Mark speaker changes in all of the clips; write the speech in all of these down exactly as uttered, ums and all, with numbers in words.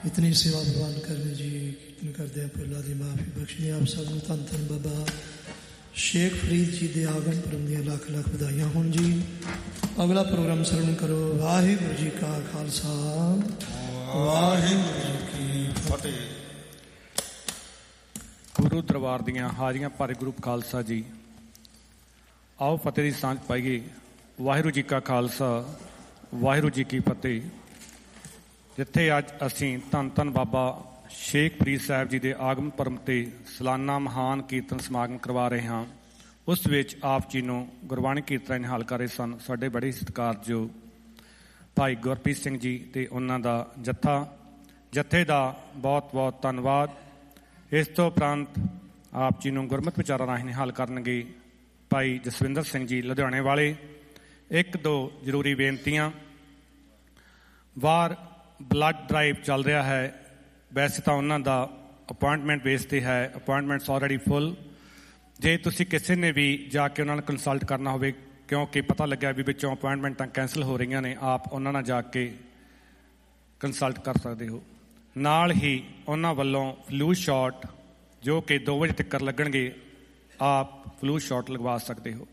Speaker 1: इतनी सेवा प्रवान करने जी कीर्तन करते हैं पिला की माफ़ी बख्शनी आप सब धन धन बाबा शेख फरीद जी के आगन परम दियां लख लख बधाइयां होन जी। अगला प्रोग्राम सरवण करो। वाहिगुरू जी का खालसा वाहिगुरू जी की फतेह।
Speaker 2: गुरु दरबार दियां हाजियां भारे गुरु खालसा जी आओ फतेह की सांझ पाइए। वाहिगुरू जी का खालसा वाहिगुरू जी की फतेह। जिथे अज असी धन धन बाबा शेख फरीद साहब जी के आगमन परम ते सालाना महान कीर्तन समागम करवा रहे हैं, उस विच आप जी नूं गुरबाणी कीर्तन निहाल कर रहे सन साडे बड़े सत्कारयोग भाई गुरप्रीत सिंह जी ते उन्हां दा जत्था। जत्थे दा बहुत बहुत धन्नवाद। इस तो उपरंत आप जी नूं गुरमत विचारां राहीं निहाल करनगे भाई जसविंदर सिंह जी लुधियाणे वाले। एक दो जरूरी बेनतियां। बाहर ब्लड ड्राइव चल रहा है, वैसे तो उन्होंने दा अपॉइंटमेंट बेस ते है, अपॉइंटमेंट्स ऑलरेडी फुल। जे तुसी किसी ने भी जाके उन्होंने कंसल्ट करना हो, क्योंकि पता लग्या भी विचों अपॉइंटमेंटां कैंसल हो रही ने, आप उन्होंने जाके कंसल्ट कर सकते हो। नाल ही उन्होंने वालों फ्लू शॉट जो कि दो बजे तक लगणगे, आप फ्लू शॉट लगवा सकते हो।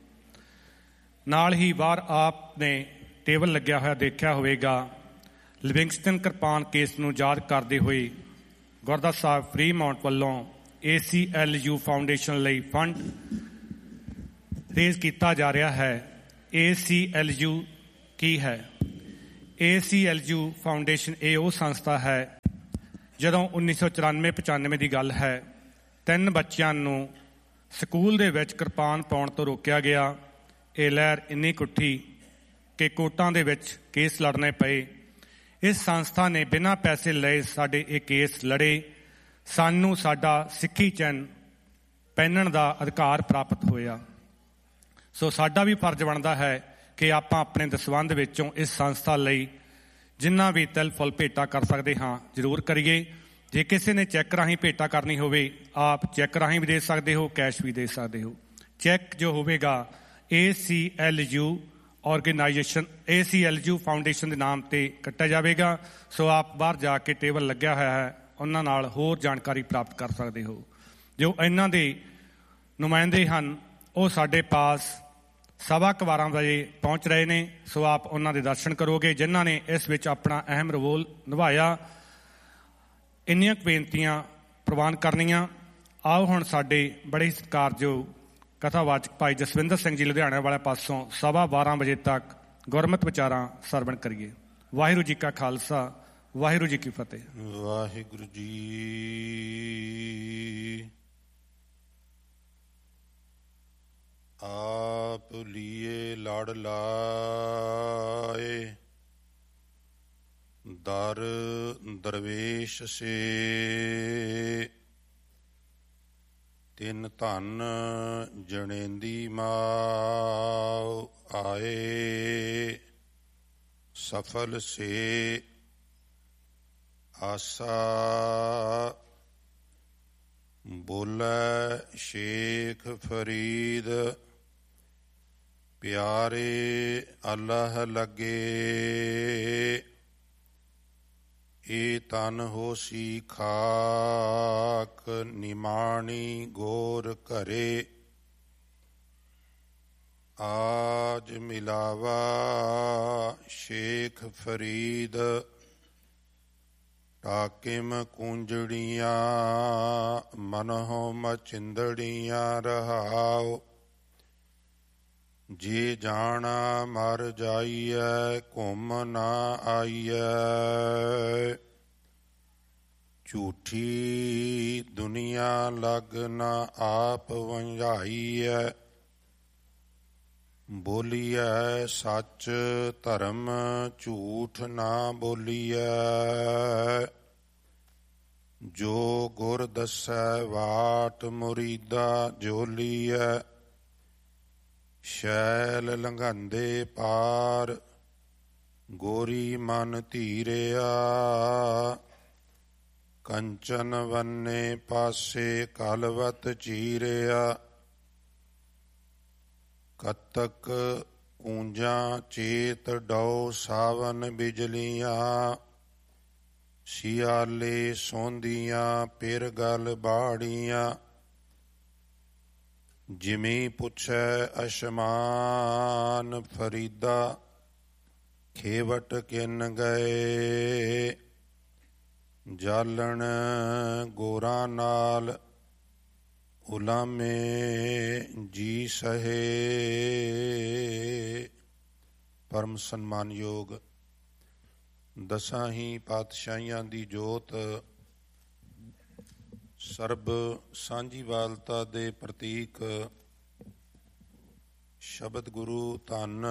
Speaker 2: नाल ही बाहर आपने टेबल लग्या होया देखा होगा, लिविंगस्टन किरपान केस नूं याद करते हुए गुरद्वारा साहब फ्री माउंट वालों ए सी एल यू फाउंडेशन लई फंड रेज किया जा रहा है। ए सी एल यू की है? ए सी एल यू फाउंडेशन ये वो संस्था है जदों उन्नीस सौ चौरानवे पचानवे की गल है, तीन बच्चों नूं स्कूल दे विच किरपान पाउण तो रोकिया गया। ये लहर इन्नी कुठी कि कोर्टां दे विच केस लड़ने पए। इस संस्था ने बिना पैसे लए साडे ये केस लड़े। सानू साडा सिक्खी चैन पहनण दा अधिकार प्राप्त होया। सो साडा भी फर्ज बनता है कि आपां अपने दसवंध विचों इस संस्था लई जिन्ना भी तिल फुल भेटा कर सकते हाँ जरूर करिए। जे किसी ने चैक राही भेटा करनी होवे, आप चैक राही भी दे सकते हो, कैश भी दे सकते हो। चैक जो होगा ए सी एल यू ऑर्गेनाइजेशन ए सी एल यू फाउंडेशन के नाम से कट्टा जाएगा। सो आप बाहर जाके टेबल लग्या होया है, उन्हां नाल होर जानकारी प्राप्त कर सकते हो। जो इन्हां दे नुमाइंदे हैं वो साडे पास सवा क बारह बजे पहुँच रहे हैं। सो आप उन्हां दे दर्शन करोगे जिन्हां ने इस विच अपना अहम रोल निभाया। इन्नियां बेनतियां प्रवान करनियां। आओ हुण साडे बड़े सत्कारयोग कथावाचक भाई जसविंदर सिंह जी लुधियाणे वाले पासों सवा बारह बजे तक गुरमत विचारां सरवण करिए। वाहिगुरू जी का खालसा वाहिगुरू जी की फतेह।
Speaker 3: वाहिगुरू जी। आप लिए लाड़ लाए दर दरवेश से तिन धन जनेंदी माओ आए सफल से आसा बोले शेख फरीद प्यारे अल्लाह लगे ए तन होसी खाक निमाणी गोर करे आज मिलावा शेख फरीद टाकिम कुंजड़ियाँ मनहो मचिंदड़ियाँ रहाओ जे जाना मर जाइए घुम ना आइए झूठी दुनिया लग ना आप वंजाइए बोलिए सच धर्म झूठ ना बोलिए जो गुर दसै वाट मुरीदा जोलिए शैल लंघंदे पार गोरी मन धीरिया कंचन वन्ने पासे कलवत चीरिया कतक कूंजा चेत डौ सावन बिजलियां ਸਿਆਲੇ ਸੌਂਦੀਆਂ ਫਿਰ ਗਲ ਬਾੜੀਆਂ, ਜਿਮੀ ਪੁੱਛੈ ਅਸ਼ਮਾਨ ਫਰੀਦਾ, ਖੇਵਟ ਕਿਨ ਗਏ ਜਾਲਣ ਗੋਰਾਂ ਨਾਲ, ਉਲਾਮੇ ਜੀ ਸਹੇ। ਪਰਮ ਸਨਮਾਨਯੋਗ ਦਸਾਂ ਹੀ ਪਾਤਸ਼ਾਹੀਆਂ ਦੀ ਜੋਤ, ਸਰਬ ਸਾਂਝੀਵਾਲਤਾ ਦੇ ਪ੍ਰਤੀਕ ਸ਼ਬਦ ਗੁਰੂ ਧੰਨ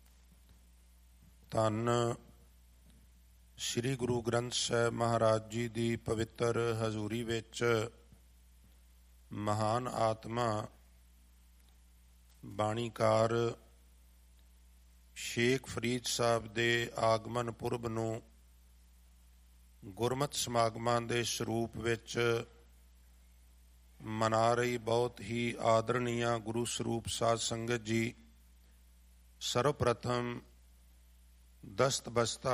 Speaker 3: ਧੰਨ ਸ੍ਰੀ ਗੁਰੂ ਗ੍ਰੰਥ ਸਾਹਿਬ ਮਹਾਰਾਜ ਜੀ ਦੀ ਪਵਿੱਤਰ ਹਜ਼ੂਰੀ ਵਿੱਚ ਮਹਾਨ ਆਤਮਾ ਬਾਣੀਕਾਰ ਸ਼ੇਖ ਫਰੀਦ ਸਾਹਿਬ ਦੇ ਆਗਮਨ ਪੁਰਬ ਨੂੰ ਗੁਰਮਤਿ ਸਮਾਗਮਾਂ ਦੇ ਸਰੂਪ ਵਿੱਚ ਮਨਾ ਰਹੀ ਬਹੁਤ ਹੀ ਆਦਰਣੀਆ ਗੁਰੂ ਸਰੂਪ ਸਾਧ ਸੰਗਤ ਜੀ, ਸਰਵਪ੍ਰਥਮ ਦਸਤ ਬਸਤਾ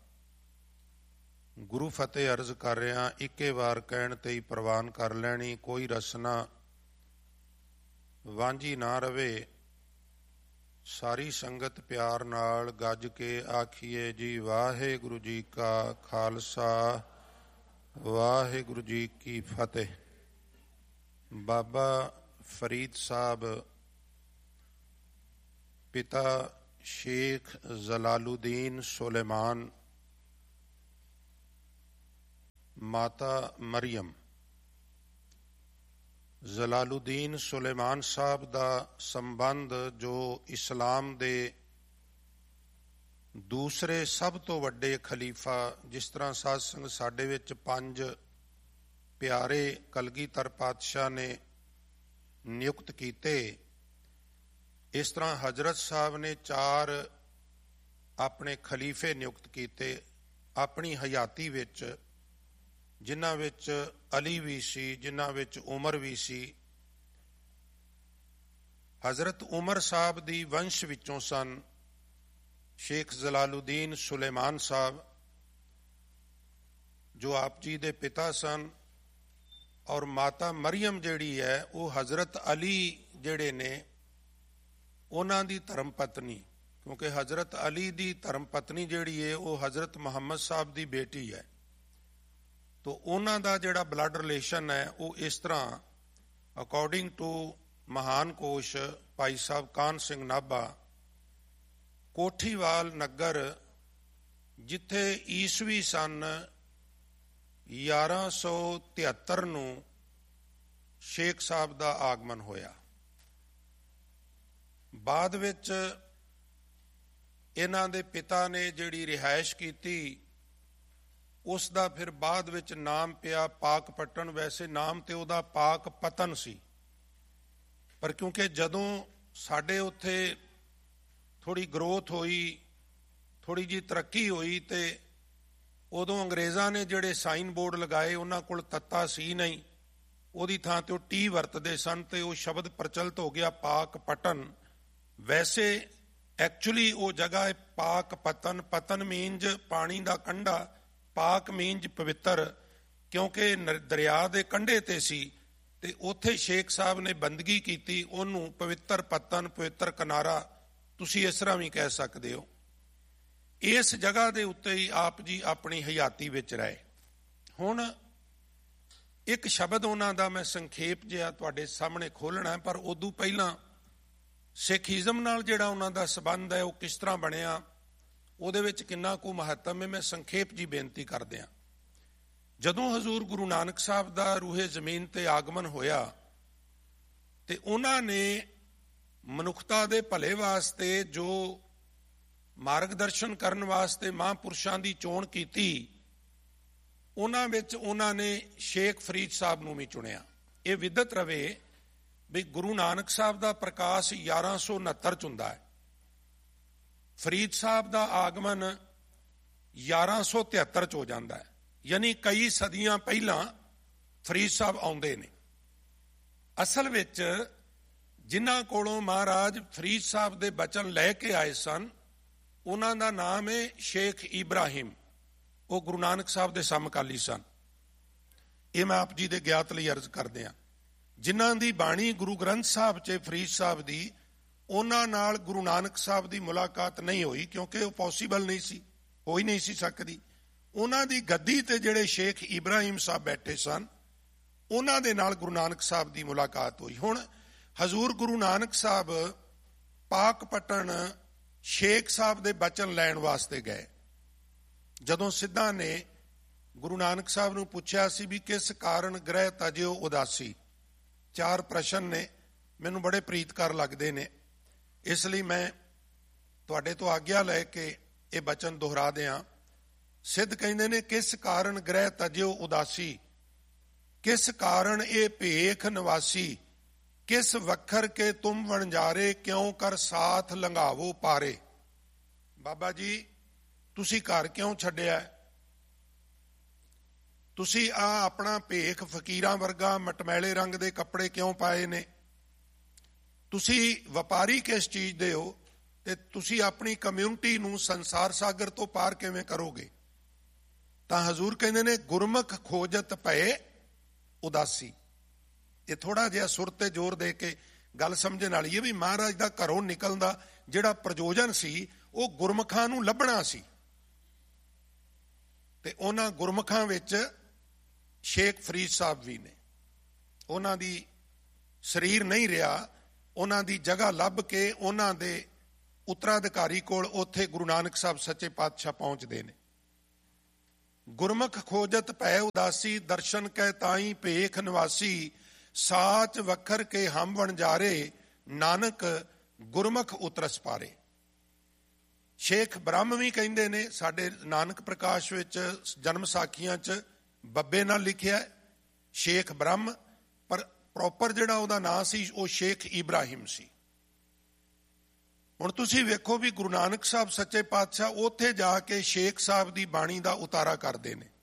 Speaker 3: ਗੁਰੂ ਫਤਿਹ ਅਰਜ਼ ਕਰ ਰਿਹਾ। ਇੱਕੇ ਵਾਰ ਕਹਿਣ ਤੇ ਹੀ ਪ੍ਰਵਾਨ ਕਰ ਲੈਣੀ, ਕੋਈ ਰਸਨਾ ਵਾਂਝੀ ਨਾ ਰਵੇ। ਸਾਰੀ ਸੰਗਤ ਪਿਆਰ ਨਾਲ ਗੱਜ ਕੇ ਆਖੀਏ ਜੀ ਵਾਹਿਗੁਰੂ ਜੀ ਕਾ ਖਾਲਸਾ, ਵਾਹਿਗੁਰੂ ਜੀ ਕੀ ਫਤਿਹ। ਬਾਬਾ ਫਰੀਦ ਸਾਹਿਬ ਪਿਤਾ ਸ਼ੇਖ ਜਲਾਲੁਦੀਨ ਸੁਲੇਮਾਨ, ਮਾਤਾ ਮਰੀਮ। ਜਲਾਲੁਦੀਨ ਸੁਲੇਮਾਨ ਸਾਹਿਬ ਦਾ ਸੰਬੰਧ ਜੋ ਇਸਲਾਮ ਦੇ ਦੂਸਰੇ ਸਭ ਤੋਂ ਵੱਡੇ ਖਲੀਫਾ, ਜਿਸ ਤਰ੍ਹਾਂ ਸਾਧ ਸੰਗਤ ਸਾਡੇ ਵਿੱਚ ਪੰਜ ਪਿਆਰੇ ਕਲਗੀਧਰ ਪਾਤਸ਼ਾਹ ਨੇ ਨਿਯੁਕਤ ਕੀਤੇ, ਇਸ ਤਰ੍ਹਾਂ ਹਜ਼ਰਤ ਸਾਹਿਬ ਨੇ ਚਾਰ ਆਪਣੇ ਖਲੀਫੇ ਨਿਯੁਕਤ ਕੀਤੇ ਆਪਣੀ ਹਯਾਤੀ ਵਿੱਚ, ਜਿਨ੍ਹਾਂ ਵਿੱਚ ਅਲੀ ਵੀ ਸੀ, ਜਿਨ੍ਹਾਂ ਵਿੱਚ ਉਮਰ ਵੀ ਸੀ। ਹਜ਼ਰਤ ਉਮਰ ਸਾਹਿਬ ਦੀ ਵੰਸ਼ ਵਿੱਚੋਂ ਸਨ ਸ਼ੇਖ ਜਲਾਲੁਦੀਨ ਸੁਲੇਮਾਨ ਸਾਹਿਬ, ਜੋ ਆਪ ਜੀ ਦੇ ਪਿਤਾ ਸਨ, ਔਰ ਮਾਤਾ ਮਰੀਮ ਜਿਹੜੀ ਹੈ ਉਹ ਹਜ਼ਰਤ ਅਲੀ ਜਿਹੜੇ ਨੇ ਉਹਨਾਂ ਦੀ ਧਰਮ ਪਤਨੀ, ਕਿਉਂਕਿ ਹਜ਼ਰਤ ਅਲੀ ਦੀ ਧਰਮ ਪਤਨੀ ਜਿਹੜੀ ਹੈ ਉਹ ਹਜ਼ਰਤ ਮੁਹੰਮਦ ਸਾਹਿਬ ਦੀ ਬੇਟੀ ਹੈ। ਤੋ ਉਹਨਾਂ ਦਾ ਜਿਹੜਾ ਬਲੱਡ ਰਿਲੇਸ਼ਨ ਹੈ ਉਹ ਇਸ ਤਰ੍ਹਾਂ, ਅਕੋਰਡਿੰਗ ਟੂ ਮਹਾਨ ਕੋਸ਼ ਭਾਈ ਸਾਹਿਬ ਕਾਨ ਸਿੰਘ ਨਾਭਾ, ਕੋਠੀਵਾਲ ਨਗਰ ਜਿੱਥੇ ਈਸਵੀ ਸਨ ਗਿਆਰਾਂ ਸੌ ਤਿਹੱਤਰ ਨੂੰ ਸ਼ੇਖ ਸਾਹਿਬ ਦਾ ਆਗਮਨ ਹੋਇਆ। ਬਾਅਦ ਵਿੱਚ ਇਹਨਾਂ ਦੇ ਪਿਤਾ ਨੇ ਜਿਹੜੀ ਰਿਹਾਇਸ਼ ਕੀਤੀ, ਉਸ ਦਾ ਫਿਰ ਬਾਅਦ ਵਿੱਚ ਨਾਮ ਪਿਆ ਪਾਕ ਪਟਨ। ਵੈਸੇ ਨਾਮ ਤੇ ਉਹਦਾ ਪਾਕ ਪਤਨ ਸੀ, ਪਰ ਕਿਉਂਕਿ ਜਦੋਂ ਸਾਡੇ ਉੱਥੇ ਥੋੜੀ ਗਰੋਥ ਹੋਈ, ਥੋੜੀ ਜਿਹੀ ਤਰੱਕੀ ਹੋਈ, ਤੇ ਉਦੋਂ ਅੰਗਰੇਜ਼ਾਂ ਨੇ ਜਿਹੜੇ ਸਾਈਨ ਬੋਰਡ ਲਗਾਏ ਉਹਨਾਂ ਕੋਲ ਤੱਤਾ ਸੀ ਨਹੀਂ, ਉਹਦੀ ਥਾਂ ਤੇ ਉਹ ਟੀ ਵਰਤਦੇ ਸਨ, ਤੇ ਉਹ ਸ਼ਬਦ ਪ੍ਰਚਲਿਤ ਹੋ ਗਿਆ ਪਾਕ ਪਟਨ। ਵੈਸੇ ਐਕਚੁਅਲੀ ਉਹ ਜਗ੍ਹਾ ਹੈ ਪਾਕ ਪਤਨ। ਪਤਨ ਮੀਨਜ ਪਾਣੀ ਦਾ ਕੰਢਾ, ਪਾਕ ਮੀਨਜ ਪਵਿੱਤਰ, ਕਿਉਂਕਿ ਦਰਿਆ ਦੇ ਕੰਢੇ ਤੇ ਸੀ ਤੇ ਉੱਥੇ ਸ਼ੇਖ ਸਾਹਿਬ ਨੇ ਬੰਦਗੀ ਕੀਤੀ, ਉਹਨੂੰ ਪਵਿੱਤਰ ਪਤਨ, ਪਵਿੱਤਰ ਕਿਨਾਰਾ ਤੁਸੀਂ ਇਸ ਤਰ੍ਹਾਂ ਵੀ ਕਹਿ ਸਕਦੇ ਹੋ। ਇਸ ਜਗ੍ਹਾ ਦੇ ਉੱਤੇ ਹੀ ਆਪ ਜੀ ਆਪਣੀ ਹਯਾਤੀ ਵਿੱਚ ਰਹੇ। ਹੁਣ ਇੱਕ ਸ਼ਬਦ ਉਹਨਾਂ ਦਾ ਮੈਂ ਸੰਖੇਪ ਜਿਹਾ ਤੁਹਾਡੇ ਸਾਹਮਣੇ ਖੋਲ੍ਹਣਾ, ਪਰ ਉਦੋਂ ਪਹਿਲਾਂ ਸਿੱਖੀਜ਼ਮ ਨਾਲ ਜਿਹੜਾ ਉਹਨਾਂ ਦਾ ਸੰਬੰਧ ਹੈ ਉਹ ਕਿਸ ਤਰ੍ਹਾਂ ਬਣਿਆ, ਉਹਦੇ ਵਿੱਚ ਕਿੰਨਾ ਕੁ ਮਹੱਤਵ ਹੈ, ਮੈਂ ਸੰਖੇਪ ਜੀ ਬੇਨਤੀ ਕਰਦਿਆਂ। ਜਦੋਂ ਹਜ਼ੂਰ ਗੁਰੂ ਨਾਨਕ ਸਾਹਿਬ ਦਾ ਰੂਹੇ ਜ਼ਮੀਨ ਤੇ ਆਗਮਨ ਹੋਇਆ ਤੇ ਉਹਨਾਂ ਨੇ ਮਨੁੱਖਤਾ ਦੇ ਭਲੇ ਵਾਸਤੇ ਜੋ ਮਾਰਗਦਰਸ਼ਨ ਕਰਨ ਵਾਸਤੇ ਮਹਾਂਪੁਰਸ਼ਾਂ ਦੀ ਚੋਣ ਕੀਤੀ, ਉਹਨਾਂ ਵਿੱਚ ਉਹਨਾਂ ਨੇ ਸ਼ੇਖ ਫਰੀਦ ਸਾਹਿਬ ਨੂੰ ਵੀ ਚੁਣਿਆ। ਇਹ ਵਿਦਤ ਰਵੇ ਵੀ ਗੁਰੂ ਨਾਨਕ ਸਾਹਿਬ ਦਾ ਪ੍ਰਕਾਸ਼ ਗਿਆਰਾਂ ਸੌ ਉਨੱਤਰ ਚ ਹੁੰਦਾ ਹੈ, ਫਰੀਦ ਸਾਹਿਬ ਦਾ ਆਗਮਨ ਗਿਆਰਾਂ ਸੌ ਤਿਹੱਤਰ ਚ ਹੋ ਜਾਂਦਾ ਹੈ, ਯਾਨੀ ਕਈ ਸਦੀਆਂ ਪਹਿਲਾਂ ਫਰੀਦ ਸਾਹਿਬ ਆਉਂਦੇ ਨੇ। ਅਸਲ ਵਿੱਚ ਜਿਨ੍ਹਾਂ ਕੋਲੋਂ ਮਹਾਰਾਜ ਫਰੀਦ ਸਾਹਿਬ ਦੇ ਬਚਨ ਲੈ ਕੇ ਆਏ ਸਨ, ਉਹਨਾਂ ਦਾ ਨਾਮ ਹੈ ਸ਼ੇਖ ਇਬਰਾਹਿਮ ਉਹ ਗੁਰੂ ਨਾਨਕ ਸਾਹਿਬ ਦੇ ਸਮਕਾਲੀ ਸਨ। ਇਹ ਮੈਂ ਆਪ ਜੀ ਦੇ ਗਿਆਤ ਲਈ ਅਰਜ਼ ਕਰਦੇ ਹਾਂ। ਜਿਨ੍ਹਾਂ ਦੀ ਬਾਣੀ ਗੁਰੂ ਗ੍ਰੰਥ ਸਾਹਿਬ 'ਚ ਫਰੀਦ ਸਾਹਿਬ ਦੀ, ਉਹਨਾਂ ਨਾਲ ਗੁਰੂ ਨਾਨਕ ਸਾਹਿਬ ਦੀ ਮੁਲਾਕਾਤ ਨਹੀਂ ਹੋਈ, ਕਿਉਂਕਿ ਉਹ ਪੋਸੀਬਲ ਨਹੀਂ ਸੀ, ਹੋ ਹੀ ਨਹੀਂ ਸੀ ਸਕਦੀ। ਉਹਨਾਂ ਦੀ ਗੱਦੀ ਤੇ ਜਿਹੜੇ ਸ਼ੇਖ ਇਬਰਾਹਿਮ ਸਾਹਿਬ ਬੈਠੇ ਸਨ, ਉਹਨਾਂ ਦੇ ਨਾਲ ਗੁਰੂ ਨਾਨਕ ਸਾਹਿਬ ਦੀ ਮੁਲਾਕਾਤ ਹੋਈ। ਹੁਣ ਹਜ਼ੂਰ ਗੁਰੂ ਨਾਨਕ ਸਾਹਿਬ ਪਾਕਪਟਨ ਸ਼ੇਖ ਸਾਹਿਬ ਦੇ ਬਚਨ ਲੈਣ ਵਾਸਤੇ ਗਏ। ਜਦੋਂ ਸਿੱਧਾਂ ਨੇ ਗੁਰੂ ਨਾਨਕ ਸਾਹਿਬ ਨੂੰ ਪੁੱਛਿਆ ਸੀ ਵੀ ਕਿਸ ਕਾਰਨ ਗ੍ਰਹਿ ਤਜਿਓ ਉਦਾਸੀ, ਚਾਰ ਪ੍ਰਸ਼ਨ ਨੇ, ਮੈਨੂੰ ਬੜੇ ਪ੍ਰੀਤਕਰ ਲੱਗਦੇ ਨੇ, ਇਸ ਲਈ ਮੈਂ ਤੁਹਾਡੇ ਤੋਂ ਆਗਿਆ ਲੈ ਕੇ ਇਹ ਬਚਨ ਦੁਹਰਾ ਦਿਆਂ। ਸਿੱਧ ਕਹਿੰਦੇ ਨੇ, ਕਿਸ ਕਾਰਨ ਗ੍ਰਹਿ ਤਜਿਓ ਉਦਾਸੀ, ਕਿਸ ਕਾਰਨ ਇਹ ਭੇਖ ਨਿਵਾਸੀ, ਕਿਸ ਵਖਰ ਕੇ ਤੁਮ ਵਣਜਾਰੇ, ਕਿਉਂ ਕਰ ਸਾਥ ਲੰਘਾਵੋ ਪਾਰੇ। ਬਾਬਾ ਜੀ ਤੁਸੀਂ ਘਰ ਕਿਉਂ ਛੱਡਿਆ? ਤੁਸੀਂ ਆ ਆਪਣਾ ਭੇਖ ਫਕੀਰਾਂ ਵਰਗਾ ਮਟਮੈਲੇ ਰੰਗ ਦੇ ਕੱਪੜੇ ਕਿਉਂ ਪਾਏ ਨੇ? ਤੁਸੀਂ ਵਪਾਰੀ ਕਿਸ ਚੀਜ਼ ਦੇ ਹੋ, ਤੇ ਤੁਸੀਂ ਆਪਣੀ ਕਮਿਊਨਿਟੀ ਨੂੰ ਸੰਸਾਰ ਸਾਗਰ ਤੋਂ ਪਾਰ ਕਿਵੇਂ ਕਰੋਗੇ? ਤਾਂ ਹਜ਼ੂਰ ਕਹਿੰਦੇ ਨੇ, ਗੁਰਮੁਖ ਖੋਜਤ ਭਏ ਉਦਾਸੀ। ਇਹ ਥੋੜਾ ਜਿਹਾ ਸੁਰ ਤੇ ਜ਼ੋਰ ਦੇ ਕੇ ਗੱਲ ਸਮਝਣ ਵਾਲੀ ਹੈ ਵੀ ਮਹਾਰਾਜ ਦਾ ਘਰੋਂ ਨਿਕਲਣ ਦਾ ਜਿਹੜਾ ਪ੍ਰਯੋਜਨ ਸੀ ਉਹ ਗੁਰਮੁਖਾਂ ਨੂੰ ਲੱਭਣਾ ਸੀ, ਤੇ ਉਹਨਾਂ ਗੁਰਮੁਖਾਂ ਵਿੱਚ ਸ਼ੇਖ ਫਰੀਦ ਸਾਹਿਬ ਵੀ ਨੇ। ਉਹਨਾਂ ਦੀ ਸਰੀਰ ਨਹੀਂ ਰਿਹਾ, ਉਹਨਾਂ ਦੀ ਜਗ੍ਹਾ ਲੱਭ ਕੇ ਉਹਨਾਂ ਦੇ ਉੱਤਰਾਧਿਕਾਰੀ ਕੋਲ ਉੱਥੇ ਗੁਰੂ ਨਾਨਕ ਸਾਹਿਬ ਸੱਚੇ ਪਾਤਸ਼ਾਹ ਪਹੁੰਚਦੇ ਨੇ। ਗੁਰਮੁਖ ਖੋਜਤ ਭੈ ਉਦਾਸੀ, ਦਰਸ਼ਨ ਕੈ ਤਾਈ ਭੇਖ ਨਿਵਾਸੀ, ਸਾਚ ਵਖਰ ਕੇ ਹਮ ਵਣਜਾਰੇ, ਨਾਨਕ ਗੁਰਮੁਖ ਉਤਰਸ ਪਾਰੇ। ਸ਼ੇਖ ਬ੍ਰਹਮ ਵੀ ਕਹਿੰਦੇ ਨੇ, ਸਾਡੇ ਨਾਨਕ ਪ੍ਰਕਾਸ਼ ਵਿੱਚ ਜਨਮ ਸਾਖੀਆਂ 'ਚ ਬੱਬੇ ਨਾਲ ਲਿਖਿਆ ਸ਼ੇਖ ਬ੍ਰਹਮ, ਪਰ ਪ੍ਰੋਪਰ ਜਿਹੜਾ ਉਹਦਾ ਨਾਂ ਸੀ ਉਹ ਸ਼ੇਖ ਇਬਰਾਹਿਮ ਸੀ। ਹੁਣ ਤੁਸੀਂ ਵੇਖੋ ਵੀ ਗੁਰੂ ਨਾਨਕ ਸਾਹਿਬ ਸੱਚੇ ਪਾਤਸ਼ਾਹ ਉੱਥੇ ਜਾ ਕੇ ਸ਼ੇਖ ਸਾਹਿਬ ਦੀ ਬਾਣੀ ਦਾ ਉਤਾਰਾ ਕਰਦੇ ਨੇ।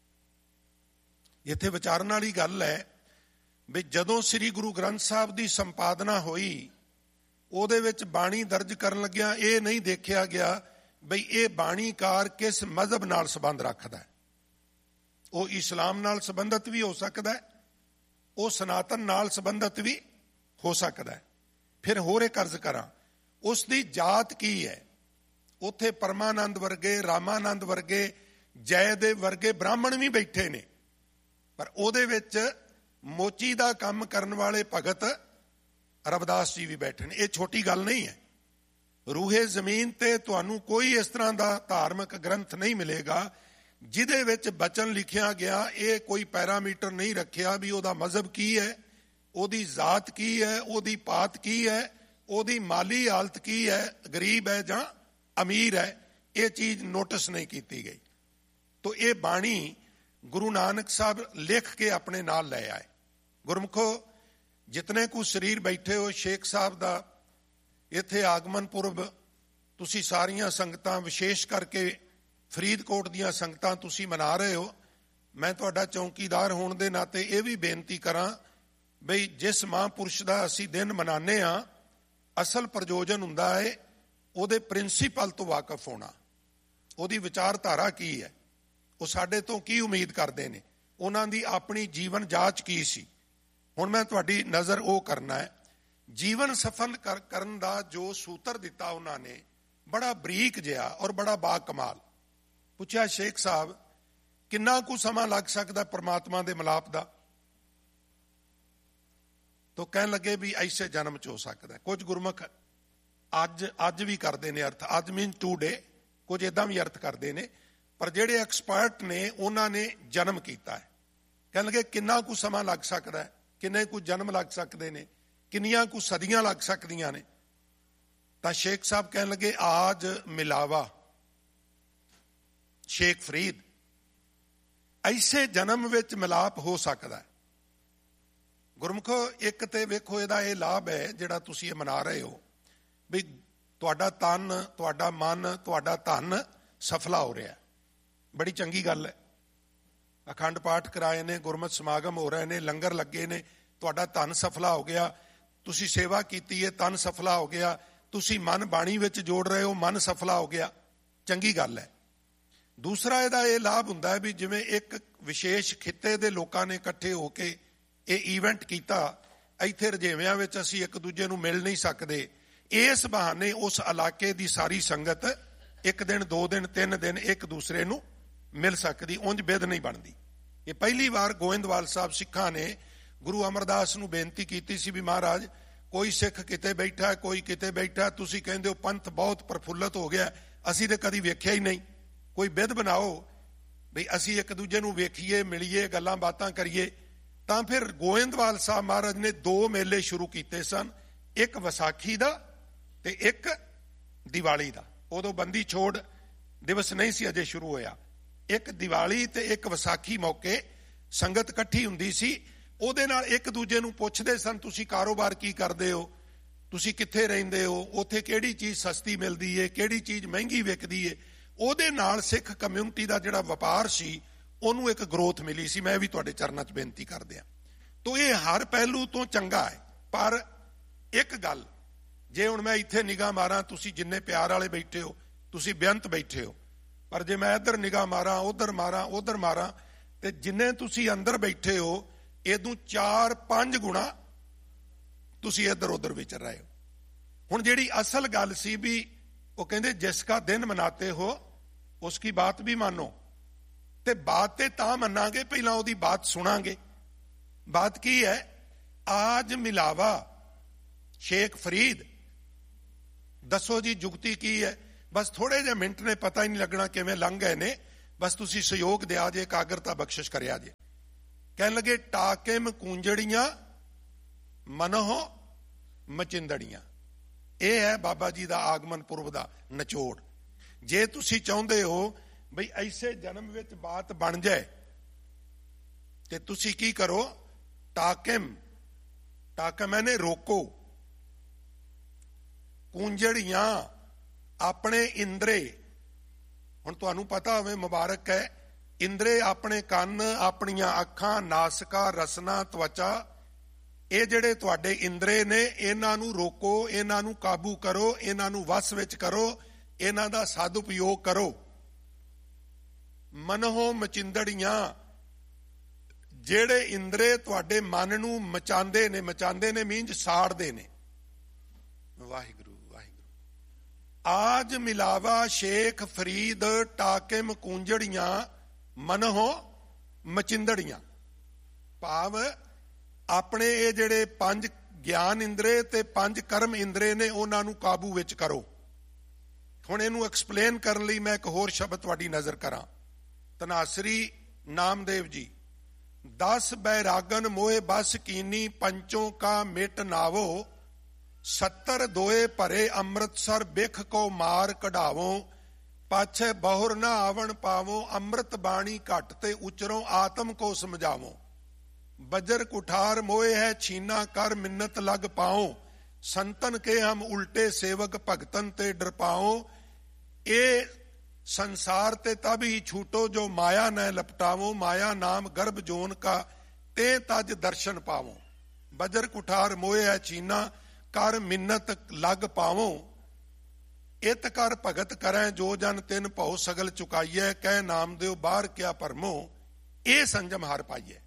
Speaker 3: ਇੱਥੇ ਵਿਚਾਰਨ ਵਾਲੀ ਗੱਲ ਹੈ ਵੀ ਜਦੋਂ ਸ੍ਰੀ ਗੁਰੂ ਗ੍ਰੰਥ ਸਾਹਿਬ ਦੀ ਸੰਪਾਦਨਾ ਹੋਈ, ਉਹਦੇ ਵਿੱਚ ਬਾਣੀ ਦਰਜ ਕਰਨ ਲੱਗਿਆ ਇਹ ਨਹੀਂ ਦੇਖਿਆ ਗਿਆ ਬਈ ਇਹ ਬਾਣੀਕਾਰ ਕਿਸ ਮਜ਼ਹਬ ਨਾਲ ਸੰਬੰਧ ਰੱਖਦਾ ਹੈ। ਉਹ ਇਸਲਾਮ ਨਾਲ ਸੰਬੰਧਿਤ ਵੀ ਹੋ ਸਕਦਾ ਹੈ, ਉਹ ਸਨਾਤਨ ਨਾਲ ਸੰਬੰਧਿਤ ਵੀ ਹੋ ਸਕਦਾ ਹੈ। ਫਿਰ ਹੋਰ ਇੱਕ ਅਰਜ਼ ਕਰਾਂ, ਉਸ ਦੀ ਜਾਤ ਕੀ ਹੈ? ਉੱਥੇ ਪਰਮਾਨੰਦ ਵਰਗੇ, ਰਾਮਾਨੰਦ ਵਰਗੇ, ਜੈਦੇਵ ਵਰਗੇ ਬ੍ਰਾਹਮਣ ਵੀ ਬੈਠੇ ਨੇ, ਪਰ ਉਹਦੇ ਵਿੱਚ ਮੋਚੀ ਦਾ ਕੰਮ ਕਰਨ ਵਾਲੇ ਭਗਤ ਰਵਿਦਾਸ ਜੀ ਵੀ ਬੈਠੇ ਨੇ। ਇਹ ਛੋਟੀ ਗੱਲ ਨਹੀਂ ਹੈ। ਰੂਹੇ ਜ਼ਮੀਨ ਤੇ ਤੁਹਾਨੂੰ ਕੋਈ ਇਸ ਤਰ੍ਹਾਂ ਦਾ ਧਾਰਮਿਕ ਗ੍ਰੰਥ ਨਹੀਂ ਮਿਲੇਗਾ ਜਿਹਦੇ ਵਿੱਚ ਬਚਨ ਲਿਖਿਆ ਗਿਆ, ਇਹ ਕੋਈ ਪੈਰਾਮੀਟਰ ਨਹੀਂ ਰੱਖਿਆ ਵੀ ਉਹਦਾ ਮਜ਼ਹਬ ਕੀ ਹੈ, ਉਹਦੀ ਜ਼ਾਤ ਕੀ ਹੈ, ਉਹਦੀ ਪਾਤ ਕੀ ਹੈ, ਉਹਦੀ ਮਾਲੀ ਹਾਲਤ ਕੀ ਹੈ, ਗਰੀਬ ਹੈ ਜਾਂ ਅਮੀਰ ਹੈ, ਇਹ ਚੀਜ਼ ਨੋਟਿਸ ਨਹੀਂ ਕੀਤੀ ਗਈ। ਤੋ ਇਹ ਬਾਣੀ ਗੁਰੂ ਨਾਨਕ ਸਾਹਿਬ ਲਿਖ ਕੇ ਆਪਣੇ ਨਾਲ ਲੈ ਆਏ। ਗੁਰਮੁਖੋ, ਜਿਤਨੇ ਕੁ ਸਰੀਰ ਬੈਠੇ ਹੋ, ਸ਼ੇਖ ਸਾਹਿਬ ਦਾ ਇੱਥੇ ਆਗਮਨ ਪੁਰਬ ਤੁਸੀਂ ਸਾਰੀਆਂ ਸੰਗਤਾਂ, ਵਿਸ਼ੇਸ਼ ਕਰਕੇ ਫਰੀਦਕੋਟ ਦੀਆਂ ਸੰਗਤਾਂ ਤੁਸੀਂ ਮਨਾ ਰਹੇ ਹੋ। ਮੈਂ ਤੁਹਾਡਾ ਚੌਕੀਦਾਰ ਹੋਣ ਦੇ ਨਾਤੇ ਇਹ ਵੀ ਬੇਨਤੀ ਕਰਾਂ ਬਈ ਜਿਸ ਮਹਾਂਪੁਰਸ਼ ਦਾ ਅਸੀਂ ਦਿਨ ਮਨਾਉਂਦੇ ਹਾਂ, ਅਸਲ ਪ੍ਰਯੋਜਨ ਹੁੰਦਾ ਹੈ ਉਹਦੇ ਪ੍ਰਿੰਸੀਪਲ ਤੋਂ ਵਾਕਫ ਹੋਣਾ, ਉਹਦੀ ਵਿਚਾਰਧਾਰਾ ਕੀ ਹੈ, ਉਹ ਸਾਡੇ ਤੋਂ ਕੀ ਉਮੀਦ ਕਰਦੇ ਨੇ, ਉਹਨਾਂ ਦੀ ਆਪਣੀ ਜੀਵਨ ਜਾਂਚ ਕੀ ਸੀ। ਹੁਣ ਮੈਂ ਤੁਹਾਡੀ ਨਜ਼ਰ ਉਹ ਕਰਨਾ ਹੈ, ਜੀਵਨ ਸਫਲ ਕਰਨ ਦਾ ਜੋ ਸੂਤਰ ਦਿੱਤਾ ਉਹਨਾਂ ਨੇ, ਬੜਾ ਬਰੀਕ ਜਿਹਾ ਔਰ ਬੜਾ ਬਾਕਮਾਲ। ਪੁੱਛਿਆ ਸ਼ੇਖ ਸਾਹਿਬ ਕਿੰਨਾ ਕੁ ਸਮਾਂ ਲੱਗ ਸਕਦਾ ਪਰਮਾਤਮਾ ਦੇ ਮਿਲਾਪ ਦਾ? ਤੋ ਕਹਿਣ ਲੱਗੇ ਵੀ ਐਸੇ ਜਨਮ ਚ ਹੋ ਸਕਦਾ। ਕੁਝ ਗੁਰਮੁਖ ਅੱਜ ਅੱਜ ਵੀ ਕਰਦੇ ਨੇ ਅਰਥ, ਅੱਜ ਮੀਨ ਟੂਡੇ, ਕੁਝ ਏਦਾਂ ਵੀ ਅਰਥ ਕਰਦੇ ਨੇ, ਪਰ ਜਿਹੜੇ ਐਕਸਪਰਟ ਨੇ ਉਹਨਾਂ ਨੇ ਜਨਮ ਕੀਤਾ ਹੈ। ਕਹਿਣ ਲੱਗੇ ਕਿੰਨਾ ਕੁ ਸਮਾਂ ਲੱਗ ਸਕਦਾ ਹੈ, ਕਿੰਨੇ ਕੁ ਜਨਮ ਲੱਗ ਸਕਦੇ ਨੇ, ਕਿੰਨੀਆਂ ਕੁ ਸਦੀਆਂ ਲੱਗ ਸਕਦੀਆਂ ਨੇ? ਤਾਂ ਸ਼ੇਖ ਸਾਹਿਬ ਕਹਿਣ ਲੱਗੇ ਆਜ ਮਿਲਾਵਾ ਸ਼ੇਖ ਫਰੀਦ, ਐਸੇ ਜਨਮ ਵਿੱਚ ਮਿਲਾਪ ਹੋ ਸਕਦਾ ਹੈ। ਗੁਰਮੁਖੋ, ਇੱਕ ਤੇ ਵੇਖੋ ਇਹਦਾ ਇਹ ਲਾਭ ਹੈ ਜਿਹੜਾ ਤੁਸੀਂ ਇਹ ਮਨਾ ਰਹੇ ਹੋ ਵੀ ਤੁਹਾਡਾ ਤਨ, ਤੁਹਾਡਾ ਮਨ, ਤੁਹਾਡਾ ਧਨ ਸਫਲਾ ਹੋ ਰਿਹਾ, ਬੜੀ ਚੰਗੀ ਗੱਲ ਹੈ। ਅਖੰਡ ਪਾਠ ਕਰਾਏ ਨੇ, ਗੁਰਮਤਿ ਸਮਾਗਮ ਹੋ ਰਹੇ ਨੇ, ਲੰਗਰ ਲੱਗੇ ਨੇ, ਤੁਹਾਡਾ ਧਨ ਸਫਲਾ ਹੋ ਗਿਆ। ਤੁਸੀਂ ਸੇਵਾ ਕੀਤੀ ਹੈ, ਤਨ ਸਫਲਾ ਹੋ ਗਿਆ। ਤੁਸੀਂ ਮਨ ਬਾਣੀ ਵਿੱਚ ਜੋੜ ਰਹੇ ਹੋ, ਮਨ ਸਫਲਾ ਹੋ ਗਿਆ, ਚੰਗੀ ਗੱਲ ਹੈ। ਦੂਸਰਾ ਇਹਦਾ ਇਹ ਲਾਭ ਹੁੰਦਾ ਹੈ ਵੀ ਜਿਵੇਂ ਇੱਕ ਵਿਸ਼ੇਸ਼ ਖਿੱਤੇ ਦੇ ਲੋਕਾਂ ਨੇ ਇਕੱਠੇ ਹੋ ਕੇ ਇਹ ਈਵੈਂਟ ਕੀਤਾ, ਇੱਥੇ ਰਜੇਵਿਆਂ ਵਿੱਚ ਅਸੀਂ ਇੱਕ ਦੂਜੇ ਨੂੰ ਮਿਲ ਨਹੀਂ ਸਕਦੇ, ਇਸ ਬਹਾਨੇ ਉਸ ਇਲਾਕੇ ਦੀ ਸਾਰੀ ਸੰਗਤ ਇੱਕ ਦਿਨ, ਦੋ ਦਿਨ, ਤਿੰਨ ਦਿਨ ਇੱਕ ਦੂਸਰੇ ਨੂੰ ਮਿਲ ਸਕਦੀ, ਉਂਝ ਬਿਧ ਨਹੀਂ ਬਣਦੀ। ਇਹ ਪਹਿਲੀ ਵਾਰ ਗੋਇੰਦਵਾਲ ਸਾਹਿਬ ਸਿੱਖਾਂ ਨੇ ਗੁਰੂ ਅਮਰਦਾਸ ਨੂੰ ਬੇਨਤੀ ਕੀਤੀ ਸੀ ਵੀ ਮਹਾਰਾਜ ਕੋਈ ਸਿੱਖ ਕਿਤੇ ਬੈਠਾ, ਕੋਈ ਕਿਤੇ ਬੈਠਾ, ਤੁਸੀਂ ਕਹਿੰਦੇ ਹੋ ਪੰਥ ਬਹੁਤ ਪ੍ਰਫੁੱਲਤ ਹੋ ਗਿਆ, ਅਸੀਂ ਤਾਂ ਕਦੀ ਵੇਖਿਆ ਹੀ ਨਹੀਂ, ਕੋਈ ਬਿਧ ਬਣਾਓ ਵੀ ਅਸੀਂ ਇੱਕ ਦੂਜੇ ਨੂੰ ਵੇਖੀਏ, ਮਿਲੀਏ, ਗੱਲਾਂ ਬਾਤਾਂ ਕਰੀਏ। ਤਾਂ ਫਿਰ ਗੋਇੰਦਵਾਲ ਸਾਹਿਬ ਮਹਾਰਾਜ ਨੇ ਦੋ ਮੇਲੇ ਸ਼ੁਰੂ ਕੀਤੇ ਸਨ, ਇੱਕ ਵਿਸਾਖੀ ਦਾ ਤੇ ਇੱਕ ਦੀਵਾਲੀ ਦਾ। ਉਦੋਂ ਬੰਦੀ ਛੋੜ ਦਿਵਸ ਨਹੀਂ ਸੀ ਅਜੇ ਸ਼ੁਰੂ ਹੋਇਆ। ਇੱਕ ਦੀਵਾਲੀ ਤੇ ਇੱਕ ਵਿਸਾਖੀ ਮੌਕੇ ਸੰਗਤ ਇਕੱਠੀ ਹੁੰਦੀ ਸੀ, ਉਹਦੇ ਨਾਲ ਇੱਕ ਦੂਜੇ ਨੂੰ ਪੁੱਛਦੇ ਸਨ ਤੁਸੀਂ ਕਾਰੋਬਾਰ ਕੀ ਕਰਦੇ ਹੋ, ਤੁਸੀਂ ਕਿੱਥੇ ਰਹਿੰਦੇ ਹੋ, ਉੱਥੇ ਕਿਹੜੀ ਚੀਜ਼ ਸਸਤੀ ਮਿਲਦੀ ਹੈ, ਕਿਹੜੀ ਚੀਜ਼ ਮਹਿੰਗੀ ਵਿਕਦੀ ਹੈ। ਉਹਦੇ ਨਾਲ ਸਿੱਖ ਕਮਿਊਨਿਟੀ ਦਾ ਜਿਹੜਾ ਵਪਾਰ ਸੀ ਉਹਨੂੰ ਇੱਕ ਗਰੋਥ ਮਿਲੀ ਸੀ। ਮੈਂ ਵੀ ਤੁਹਾਡੇ ਚਰਨਾਂ 'ਚ ਬੇਨਤੀ ਕਰਦੇ ਹਾਂ। ਤੋ ਇਹ ਹਰ ਪਹਿਲੂ ਤੋਂ ਚੰਗਾ ਹੈ। ਪਰ ਇੱਕ ਗੱਲ, ਜੇ ਹੁਣ ਮੈਂ ਇੱਥੇ ਨਿਗਾਹ ਮਾਰਾਂ, ਤੁਸੀਂ ਜਿੰਨੇ ਪਿਆਰ ਵਾਲੇ ਬੈਠੇ ਹੋ, ਤੁਸੀਂ ਬੇਅੰਤ ਬੈਠੇ ਹੋ, ਪਰ ਜੇ ਮੈਂ ਇੱਧਰ ਨਿਗਾਹ ਮਾਰਾਂ, ਉੱਧਰ ਮਾਰਾਂ, ਉੱਧਰ ਮਾਰਾਂ, ਤੇ ਜਿੰਨੇ ਤੁਸੀਂ ਅੰਦਰ ਬੈਠੇ ਹੋ ਇਹਦੋਂ ਚਾਰ ਪੰਜ ਗੁਣਾ ਤੁਸੀਂ ਇੱਧਰ ਉੱਧਰ ਵਿਚਰ ਰਹੇ ਹੋ। ਹੁਣ ਜਿਹੜੀ ਅਸਲ ਗੱਲ ਸੀ ਵੀ ਉਹ ਕਹਿੰਦੇ ਜਿਸ ਕਾ ਦਿਨ ਮਨਾਤੇ ਹੋ ਉਸ ਕੀ ਬਾਤ ਵੀ ਮਾਨੋ, ਤੇ ਬਾਤ ਤੇ ਤਾਂ ਮੰਨਾਂਗੇ ਪਹਿਲਾਂ ਉਹਦੀ ਬਾਤ ਸੁਣਾਂਗੇ। ਬਾਤ ਕੀ ਹੈ? ਆਜ ਮਿਲਾਵਾ ਸ਼ੇਖ ਫਰੀਦ, ਦੱਸੋ ਜੀ ਜੁਗਤੀ ਕੀ ਹੈ? ਬਸ ਥੋੜੇ ਜਿਹੇ ਮਿੰਟ ਨੇ, ਪਤਾ ਹੀ ਨਹੀਂ ਲੱਗਣਾ ਕਿਵੇਂ ਲੰਘ ਗਏ ਨੇ। ਬਸ ਤੁਸੀਂ ਸਹਿਯੋਗ ਦਿਆ ਜੇ, ਇਕਾਗਰਤਾ ਬਖਸ਼ਿਸ਼ ਕਰਿਆ ਜੇ। ਕਹਿਣ ਲੱਗੇ ਟਾਕਿਮ ਕੂੰਜੜੀਆਂ ਮਨੋਂ ਮਚਿੰਦੜੀਆਂ। ਇਹ ਹੈ ਬਾਬਾ ਜੀ ਦਾ ਆਗਮਨ ਪੁਰਬ ਦਾ ਨਿਚੋੜ। ਜੇ ਤੁਸੀਂ ਚਾਹੁੰਦੇ ਹੋ ਬਈ ਐਸੇ ਜਨਮ ਵਿੱਚ ਬਾਤ ਬਣ ਜਾਏ ਤੇ ਤੁਸੀਂ ਕੀ ਕਰੋ? ਟਾਕਿਮ, ਟਾਕਿਮ ਇਹਨੇ ਰੋਕੋ, ਕੂੰਜੜੀਆਂ ਆਪਣੇ ਇੰਦਰੇ। ਹੁਣ ਤੁਹਾਨੂੰ ਪਤਾ ਹੋਵੇ, ਮੁਬਾਰਕ ਹੈ, ਇੰਦਰੇ ਆਪਣੇ ਕੰਨ, ਆਪਣੀਆਂ ਅੱਖਾਂ, ਨਾਸਿਕਾ, ਰਸਨਾ, ਤਵਚਾ, ਇਹ ਜਿਹੜੇ ਤੁਹਾਡੇ ਇੰਦਰੇ ਨੇ, ਇਹਨਾਂ ਨੂੰ ਰੋਕੋ, ਇਹਨਾਂ ਨੂੰ ਕਾਬੂ ਕਰੋ, ਇਹਨਾਂ ਨੂੰ ਵਸ ਵਿੱਚ ਕਰੋ, ਇਹਨਾਂ ਦਾ ਸਦਉਪਯੋਗ ਕਰੋ। ਮਨੋਂ ਮਚਿੰਦੜੀਆਂ, ਜਿਹੜੇ ਇੰਦਰੇ ਤੁਹਾਡੇ ਮਨ ਨੂੰ ਮਚਾਉਂਦੇ ਨੇ, ਮਚਾਉਂਦੇ ਨੇ ਮੀਨਜ ਸਾੜਦੇ ਨੇ। ਵਾਹਿਗੁਰੂ ਵਾਹਿਗੁਰੂ। ਆਜ ਮਿਲਾਵਾ ਸ਼ੇਖ ਫਰੀਦ ਟਾਕਿਮ ਕੂੰਜੜੀਆਂ ਮਨੋਂ ਮਚਿੰਦੜੀਆਂ। ਭਾਵ ਆਪਣੇ ਇਹ ਜਿਹੜੇ ਪੰਜ ਗਿਆਨ ਇੰਦਰੇ ਤੇ ਪੰਜ ਕਰਮ ਇੰਦਰੇ ਨੇ ਉਹਨਾਂ ਨੂੰ ਕਾਬੂ ਵਿੱਚ ਕਰੋ। ਹੁਣ ਇਹਨੂੰ ਐਕਸਪਲੇਨ ਕਰਨ ਲਈ ਮੈਂ ਇੱਕ ਹੋਰ ਸ਼ਬਦ ਤੁਹਾਡੀ ਨਜ਼ਰ ਕਰਾਂ। ਧਨਾਸਰੀ ਨਾਮਦੇਵ ਜੀ, ਦਸ ਬੈਰਾਗਨ ਮੋਏ ਬਸ ਕੀਨੀ, ਪੰਚੋਂ ਕਾ ਮਿਟ ਨਾਵੋ, ਸੱਤਰ ਦੋਏ ਭਰੇ ਅੰਮ੍ਰਿਤਸਰ ਬਿਖ ਕੋ ਮਾਰ ਕਢਾਵੋ, ਪਾਛੇ ਬਹੁਰ ਨਾ ਆਵਣ ਪਾਵੋ, ਅੰਮ੍ਰਿਤ ਬਾਣੀ ਘਟ ਤੇ ਉਚਰੋ ਆਤਮ ਕੋ ਸਮਝਾਵੋ, बजर कुठार मोए है छीना कर मिन्नत लग पाओ, संतन के हम उल्टे सेवक भगतन ते डर पाओ, ए संसार ते तब ही छूटो जो माया न लपटावो, माया नाम गर्भ जोन का ते तज दर्शन पावो, बजर कुठार मोए है छीना कर मिन्नत लग पावो, इत कर भगत करें जो जन तिन भौ सगल चुकाइए, कह नाम देव बाहर क्या परमो, ए संजम हार पाइए।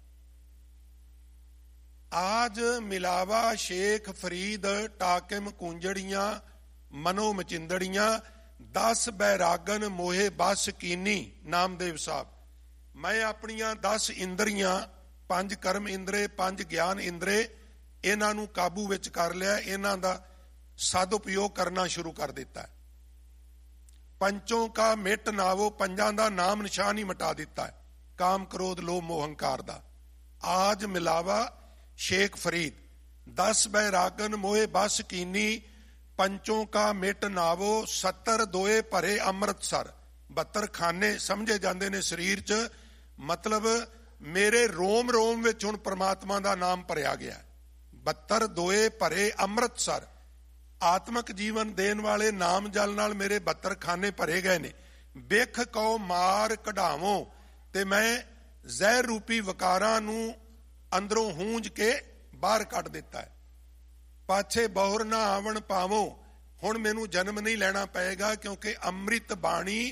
Speaker 3: आज मिलावा शेख फरीद टाकिम कूंजड़ियां मनो मचिंदड़ियां, दस बैरागन मोहे बस कीनी। नामदेव साहब, मैं अपनियां दस इंद्रियां, पंज कर्म इंद्रे, पंज ज्ञान इंद्रे, इन्हां नूं काबू विच कर लिया, इन्हां दा सदउपयोग करना शुरू कर दिता है। पंचों का मिट नावो, पंजां दा नाम निशान ही मिटा दिता है, काम क्रोध लोभ मोह अहंकार दा। आज मिलावा शेख फरीद, दस बैरागन मोए बस कीनी, पंचों का मिट नावो, सत्तर दोए भरे अमृतसर। बहत्तर खाने समझे जाते ने शरीर च, मतलब मेरे रोम रोम विच हुण परमात्मा दा नाम भरिया गया। बहत्तर दोए भरे अमृतसर, आत्मक जीवन देन वाले नाम जल नाल मेरे बहत्तर खाने भरे गए ने। बिख कौ मार कढ़ावो, ते मैं जहर रूपी वकारां नूं अंदरों हूंज के बाहर कट दिता है। पाछे बहुर ना आवण पावो, हुण मैनू जन्म नहीं लेना पएगा, क्योंकि अमृत बाणी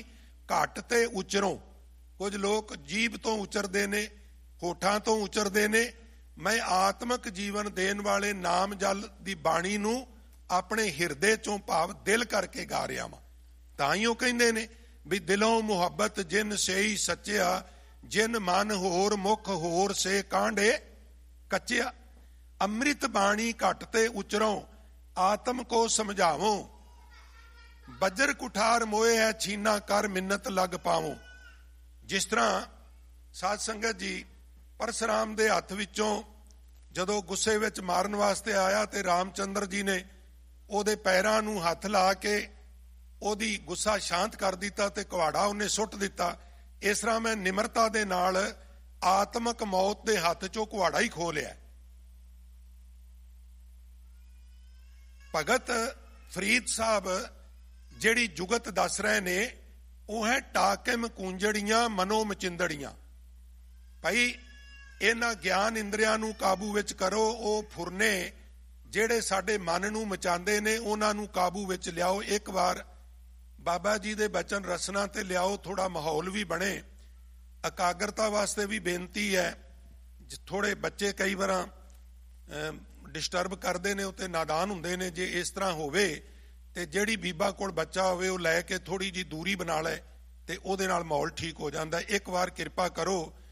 Speaker 3: ਘੱਟ ਤੇ ਉਚਰੋਂ। ਕੁਝ ਲੋਕ ਜੀਭ ਤੋਂ ਉਚਰਦੇ ਨੇ, ਹੋਠਾਂ ਤੋਂ ਉਚਰਦੇ ਨੇ। ਮੈਂ ਆਤਮਿਕ ਜੀਵਨ ਦੇਣ ਵਾਲੇ ਨਾਮ ਜਲ ਦੀ ਬਾਣੀ ਨੂੰ ਆਪਣੇ ਹਿਰਦੇ ਚੋਂ ਭਾਵ ਦਿਲ ਕਰਕੇ ਗਾ ਰਿਹਾ ਵਾਂ। ਤਾਂ ਹੀ ਉਹ ਕਹਿੰਦੇ ਨੇ ਵੀ ਦਿਲੋਂ ਮੁਹੱਬਤ ਜਿਨ ਸੇਈ ਸੱਚਿਆ, ਜਿਨ ਮਨ ਹੋਰ ਮੁਖ ਹੋਰ ਸੇ ਕਾਂਢੇ ਕੱਚਿਆ। ਅੰਮ੍ਰਿਤ ਬਾਣੀ ਘੱਟ ਤੇ ਉਚਰੋਂ, ਆਤਮ ਕੋ ਸਮਝਾਵੋ। ਬੱਜਰ ਕੁਠਾਰ ਮੋਏ ਹੈ ਛੀਨਾ ਕਰ ਮਿੰਨਤ ਲੱਗ ਪਾਵੋ। ਜਿਸ ਤਰ੍ਹਾਂ ਸਾਧ ਸੰਗਤ ਜੀ ਪਰਸ਼ੁਰਾਮ ਦੇ ਹੱਥ ਵਿੱਚੋਂ ਜਦੋਂ ਗੁੱਸੇ ਵਿੱਚ ਮਾਰਨ ਵਾਸਤੇ ਆਇਆ ਤੇ ਰਾਮਚੰਦਰ ਜੀ ਨੇ ਉਹਦੇ ਪੈਰਾਂ ਨੂੰ ਹੱਥ ਲਾ ਕੇ ਉਹਦੀ ਗੁੱਸਾ ਸ਼ਾਂਤ ਕਰ ਦਿੱਤਾ ਤੇ ਕੁਹਾੜਾ ਉਹਨੇ ਸੁੱਟ ਦਿੱਤਾ। ਇਸ ਤਰ੍ਹਾਂ ਮੈਂ ਨਿਮਰਤਾ ਦੇ ਨਾਲ ਆਤਮਕ ਮੌਤ ਦੇ ਹੱਥ ਚੋਂ ਕੁਹਾੜਾ ਹੀ ਖੋਹ ਲਿਆ। ਭਗਤ ਫਰੀਦ ਸਾਹਿਬ ਜਿਹੜੀ ਜੁਗਤ ਦੱਸ ਰਹੇ ਨੇ ਉਹ ਹੈ ਟਾਕਿਮ ਕੂੰਜੜੀਆਂ ਮਨੋ ਮਚਿੰਦੜੀਆਂ। ਭਾਈ ਇਹਨਾਂ ਗਿਆਨ ਇੰਦਰੀਆਂ ਨੂੰ ਕਾਬੂ ਵਿੱਚ ਕਰੋ। ਉਹ ਫੁਰਨੇ ਜਿਹੜੇ ਸਾਡੇ ਮਨ ਨੂੰ ਮਚਾਉਂਦੇ ਨੇ ਉਹਨਾਂ ਨੂੰ ਕਾਬੂ ਵਿੱਚ ਲਿਆਓ। ਇੱਕ ਵਾਰ ਬਾਬਾ ਜੀ ਦੇ ਬਚਨ ਰਸਨਾ ਤੇ ਲਿਆਓ, ਥੋੜਾ ਮਾਹੌਲ ਵੀ ਬਣੇ। ਇਕਾਗਰਤਾ ਵਾਸਤੇ ਵੀ ਬੇਨਤੀ ਹੈ। ਥੋੜੇ ਬੱਚੇ ਕਈ ਵਾਰ ਡਿਸਟਰਬ ਕਰਦੇ ਨੇ, ਉੱਤੇ ਨਾਦਾਨ ਹੁੰਦੇ ਨੇ। ਜੇ ਇਸ ਤਰ੍ਹਾਂ ਹੋਵੇ ਤੇ ਜਿਹੜੀ ਬੀਬਾ ਕੋਲ ਬੱਚਾ ਹੋਵੇ ਉਹ ਲੈ ਕੇ ਥੋੜੀ ਜੀ ਦੂਰੀ ਬਣਾ ਲੈ ਤੇ ਉਹਦੇ ਨਾਲ ਮਾਹੌਲ ਠੀਕ ਹੋ ਜਾਂਦਾ। ਇੱਕ ਵਾਰ ਕਿਰਪਾ ਕਰੋ